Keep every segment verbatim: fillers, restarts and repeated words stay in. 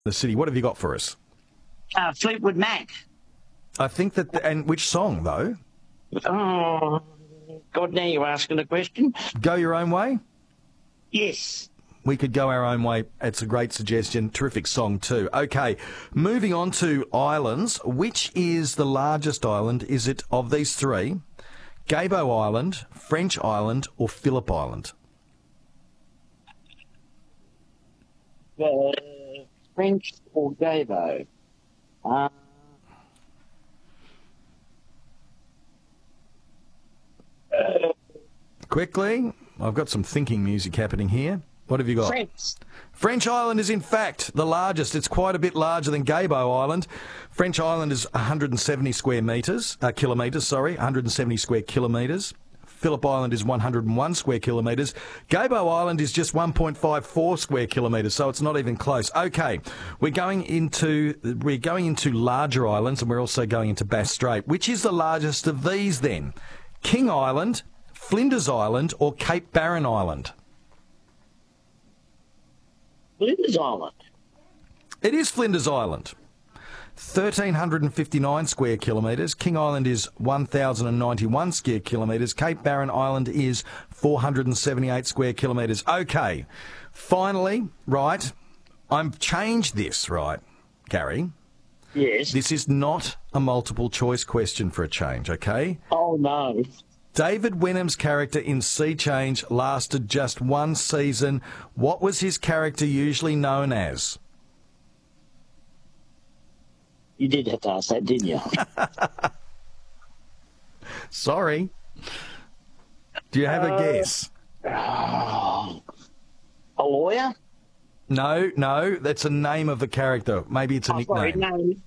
the city. What have you got for us? Uh, Fleetwood Mac. I think that... The, and which song, though? Oh, God, now you're asking a question. Go Your Own Way? Yes. We could go our own way. It's a great suggestion. Terrific song too. Okay, moving on to islands. Which is the largest island? Is it of these three? Gabo Island, French Island or Phillip Island? Uh, French or Gabo? Uh, Quickly, I've got some thinking music happening here. What have you got? French. French Island is in fact the largest. It's quite a bit larger than Gabo Island. French Island is one hundred seventy square metres, uh, kilometres, sorry, one hundred seventy square kilometres. Phillip Island is one hundred one square kilometres. Gabo Island is just one point five four square kilometres, so it's not even close. Okay, we're going into we're going into larger islands, and we're also going into Bass Strait. Which is the largest of these then? King Island, Flinders Island, or Cape Barren Island? Flinders Island. It is Flinders Island. one thousand three hundred fifty-nine square kilometres. King Island is one thousand ninety-one square kilometres. Cape Barren Island is four hundred seventy-eight square kilometres. Okay, finally, right, I've changed this, right, Gary? Yes. This is not a multiple choice question for a change, okay? Oh, no. David Wenham's character in Sea Change lasted just one season. What was his character usually known as? You did have to ask that, didn't you? Sorry. Do you have a Uh, guess? Oh, a lawyer? No, no, that's a name of the character. Maybe it's a Oh, sorry, nickname.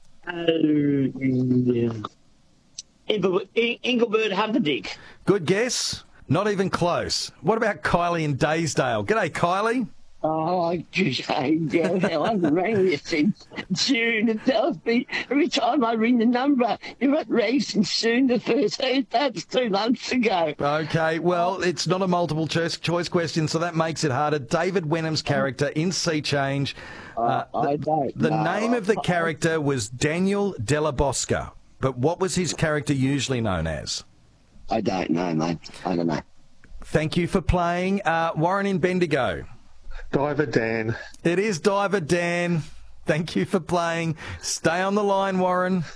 no. Uh, Engelbert, Engelbert Humperdinck. Good guess. Not even close. What about Kylie in Daysdale? G'day, Kylie. Oh, geez, I haven't rang you since June. It tells me every time I ring the number, you're at racing soon the first day. That's two months ago. Okay, well, it's not a multiple choice, choice question, so that makes it harder. David Wenham's character in Sea Change. Uh, the, I don't The know. name of the character was Daniel Della Bosca, but what was his character usually known as? I don't know, mate. I don't know. Thank you for playing. Uh, Warren in Bendigo. Diver Dan. It is Diver Dan. Thank you for playing. Stay on the line, Warren.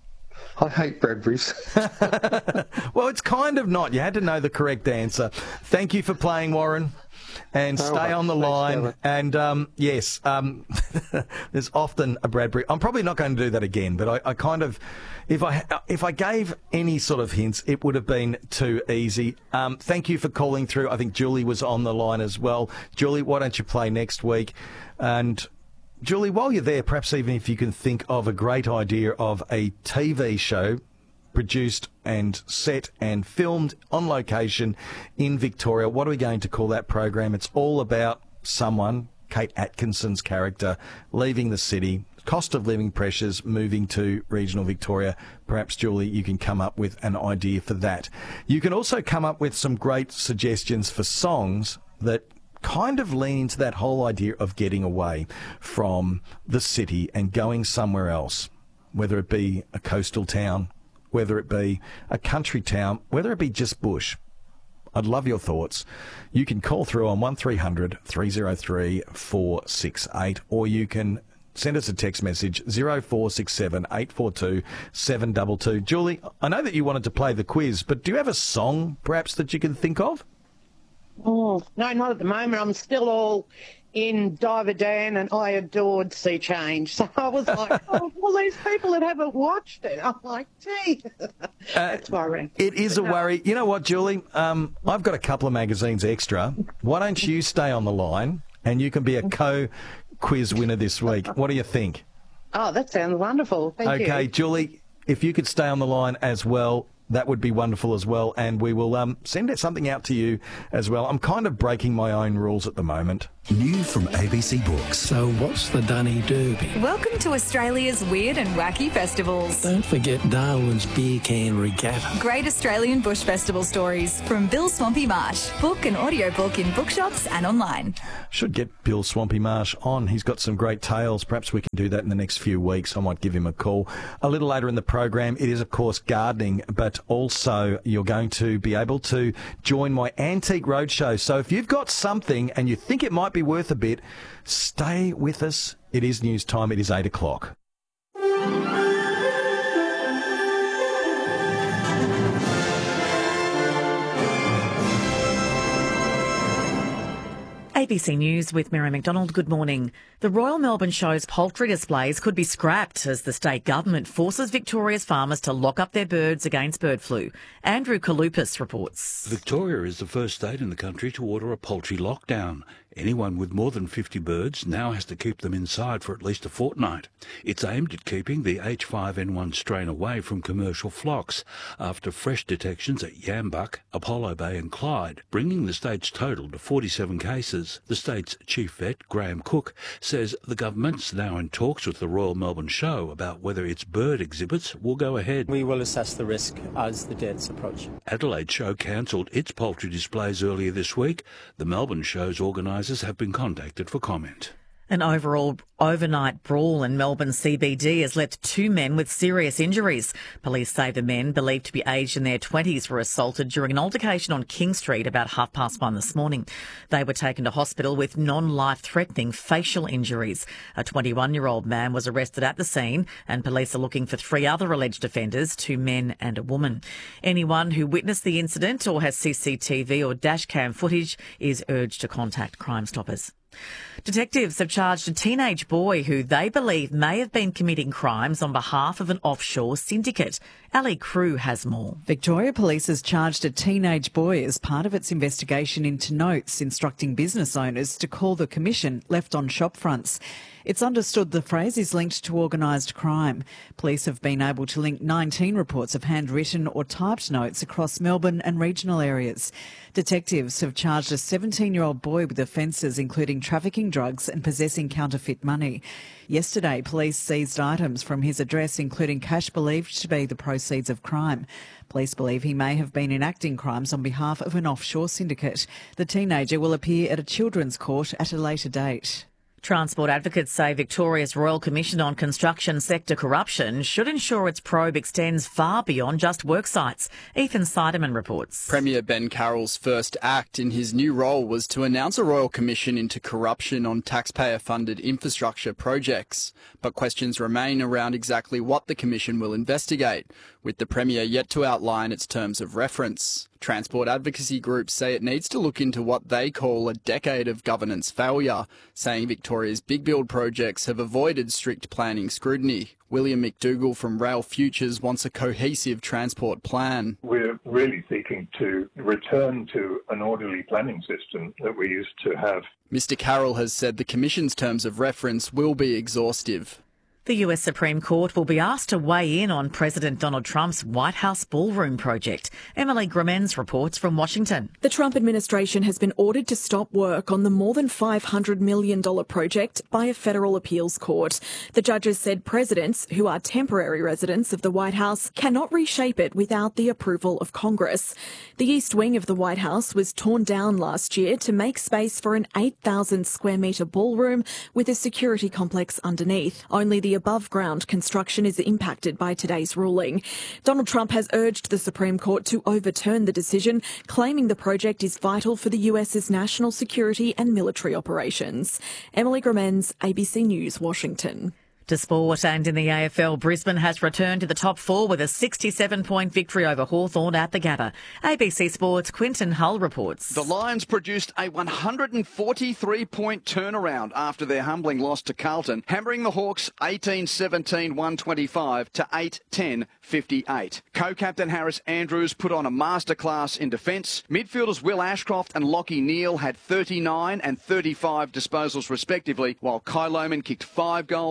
I hate Bradbury's. Well, it's kind of not. You had to know the correct answer. Thank you for playing, Warren. And stay right. on the Thanks, line. Gavin. And um, yes, um, there's often a Bradbury. I'm probably not going to do that again, but I, I kind of, if I if I gave any sort of hints, it would have been too easy. Um, thank you for calling through. I think Julie was on the line as well. Julie, why don't you play next week? And Julie, while you're there, perhaps even if you can think of a great idea of a T V show produced and set and filmed on location in Victoria. What are we going to call that program? It's all about someone, Kate Atkinson's character, leaving the city, cost of living pressures, moving to regional Victoria. Perhaps, Julie, you can come up with an idea for that. You can also come up with some great suggestions for songs that kind of lean into that whole idea of getting away from the city and going somewhere else, whether it be a coastal town, whether it be a country town, whether it be just bush. I'd love your thoughts. You can call through on one three hundred three oh three four six eight, or you can send us a text message zero four six seven eight four two seven two two. Julie, I know that you wanted to play the quiz, but do you have a song perhaps that you can think of? Oh, no, not at the moment. I'm still all in Diver Dan, and I adored Sea Change. So I was like, oh, well, these people that haven't watched it. I'm like, gee, that's worrying. It is a But no. worry. You know what, Julie? Um, I've got a couple of magazines extra. Why don't you stay on the line and you can be a co-quiz winner this week? What do you think? Oh, that sounds wonderful. Thank Okay, you. Julie, if you could stay on the line as well, that would be wonderful as well, and we will um, send something out to you as well. I'm kind of breaking my own rules at the moment, New from A B C Books. So what's the Dunny Derby? Welcome to Australia's weird and wacky festivals. Don't forget Darwin's Beer Can Regatta. Great Australian Bush Festival stories from Bill Swampy Marsh. Book an audiobook in bookshops and online. Should get Bill Swampy Marsh on. He's got some great tales. Perhaps we can do that in the next few weeks. I might give him a call. A little later in the program, it is, of course, gardening, but also you're going to be able to join my Antique Roadshow. So if you've got something and you think it might be worth a bit, stay with us. It is news time. It is eight o'clock. A B C News with Mary McDonald. Good morning. The Royal Melbourne Show's poultry displays could be scrapped as the state government forces Victoria's farmers to lock up their birds against bird flu. Andrew Kalupis reports. Victoria is the first state in the country to order a poultry lockdown. Anyone with more than fifty birds now has to keep them inside for at least a fortnight. It's aimed at keeping the H five N one strain away from commercial flocks after fresh detections at Yambuck, Apollo Bay and Clyde, bringing the state's total to forty-seven cases. The state's chief vet, Graham Cook, says the government's now in talks with the Royal Melbourne Show about whether its bird exhibits will go ahead. We will assess the risk as the dates approach. Adelaide Show cancelled its poultry displays earlier this week. The Melbourne Show's organisers have been contacted for comment. An overall overnight brawl in Melbourne C B D has left two men with serious injuries. Police say the men, believed to be aged in their twenties, were assaulted during an altercation on King Street about half past one this morning. They were taken to hospital with non-life-threatening facial injuries. A twenty-one-year-old man was arrested at the scene, and police are looking for three other alleged offenders, two men and a woman. Anyone who witnessed the incident or has C C T V or dashcam footage is urged to contact Crime Stoppers. Detectives have charged a teenage boy who they believe may have been committing crimes on behalf of an offshore syndicate. Ali Crew has more. Victoria Police has charged a teenage boy as part of its investigation into notes instructing business owners to call the commission left on shop fronts. It's understood the phrase is linked to organised crime. Police have been able to link nineteen reports of handwritten or typed notes across Melbourne and regional areas. Detectives have charged a seventeen-year-old boy with offences including trafficking drugs and possessing counterfeit money. Yesterday, police seized items from his address, including cash believed to be the proceeds of crime. Police believe he may have been enacting crimes on behalf of an offshore syndicate. The teenager will appear at a children's court at a later date. Transport advocates say Victoria's Royal Commission on Construction Sector Corruption should ensure its probe extends far beyond just work sites. Ethan Seidemann reports. Premier Ben Carroll's first act in his new role was to announce a Royal Commission into corruption on taxpayer-funded infrastructure projects. But questions remain around exactly what the Commission will investigate, with the Premier yet to outline its terms of reference. Transport advocacy groups say it needs to look into what they call a decade of governance failure, saying Victoria's big build projects have avoided strict planning scrutiny. William McDougall from Rail Futures wants a cohesive transport plan. We're really seeking to return to an orderly planning system that we used to have. Mister Carroll has said the Commission's terms of reference will be exhaustive. The U S Supreme Court will be asked to weigh in on President Donald Trump's White House ballroom project. Emily Gramenz reports from Washington. The Trump administration has been ordered to stop work on the more than five hundred million dollars project by a federal appeals court. The judges said presidents, who are temporary residents of the White House, cannot reshape it without the approval of Congress. The east wing of the White House was torn down last year to make space for an eight thousand square metre ballroom with a security complex underneath. Only the above-ground construction is impacted by today's ruling. Donald Trump has urged the Supreme Court to overturn the decision, claiming the project is vital for the U S's national security and military operations. Emily Gramenz, A B C News, Washington. To sport, and in the A F L, Brisbane has returned to the top four with a sixty-seven point victory over Hawthorn at the Gabba. A B C Sports' Quinton Hull reports. The Lions produced a one hundred forty-three point turnaround after their humbling loss to Carlton, hammering the Hawks eighteen seventeen one twenty-five to eight ten fifty-eight. Co-captain Harris Andrews put on a masterclass in defence. Midfielders Will Ashcroft and Lockie Neal had thirty-nine and thirty-five disposals respectively, while Kai Lohmann kicked five goals and Logan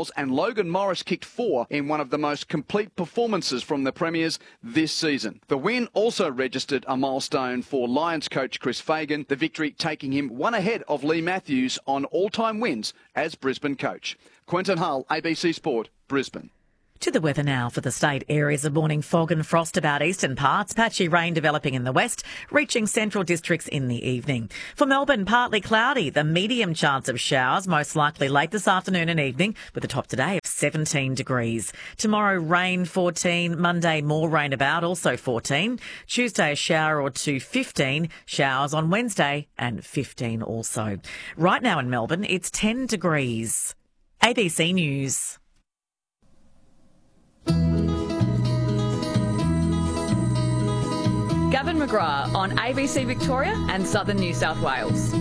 Logan Morris kicked four in one of the most complete performances from the Premiers this season. The win also registered a milestone for Lions coach Chris Fagan, the victory taking him one ahead of Lee Matthews on all-time wins as Brisbane coach. Quentin Hull, A B C Sport, Brisbane. To the weather now for the state. Areas of morning fog and frost about eastern parts. Patchy rain developing in the west, reaching central districts in the evening. For Melbourne, partly cloudy. The medium chance of showers, most likely late this afternoon and evening, with a top today of seventeen degrees. Tomorrow, rain fourteen. Monday, more rain about, also fourteen. Tuesday, a shower or two, fifteen. Showers on Wednesday and fifteen also. Right now in Melbourne, it's ten degrees. A B C News. Gavin McGrath on A B C Victoria and Southern New South Wales.